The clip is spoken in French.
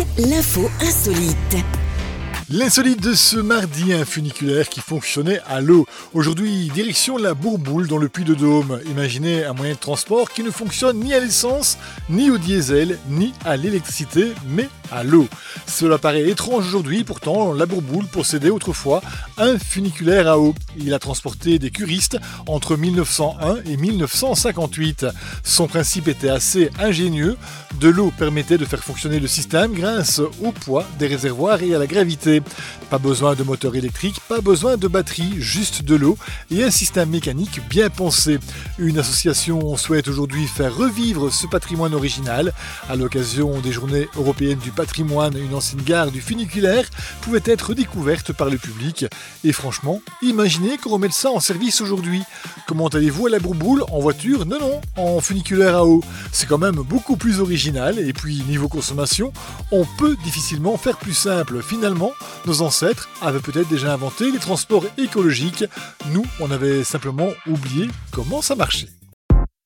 l'info insolite. L'insolite de ce mardi, un funiculaire qui fonctionnait à l'eau. Aujourd'hui, direction la Bourboule dans le Puy-de-Dôme. Imaginez un moyen de transport qui ne fonctionne ni à l'essence, ni au diesel, ni à l'électricité, mais à l'eau. Cela paraît étrange aujourd'hui, pourtant la Bourboule possédait autrefois un funiculaire à eau. Il a transporté des curistes entre 1901 et 1958. Son principe était assez ingénieux. De l'eau permettait de faire fonctionner le système grâce au poids des réservoirs et à la gravité. Pas besoin de moteur électrique, pas besoin de batterie, juste de l'eau et un système mécanique bien pensé. Une association souhaite aujourd'hui faire revivre ce patrimoine original. À l'occasion des Journées européennes du patrimoine, une ancienne gare du funiculaire pouvait être découverte par le public. Et franchement, imaginez qu'on remette ça en service aujourd'hui. Comment allez-vous à la Bourboule? En voiture? Non, en funiculaire à eau. C'est quand même beaucoup plus original et puis niveau consommation, on peut difficilement faire plus simple. Finalement, nos ancêtres avaient peut-être déjà inventé les transports écologiques. Nous, on avait simplement oublié comment ça marchait.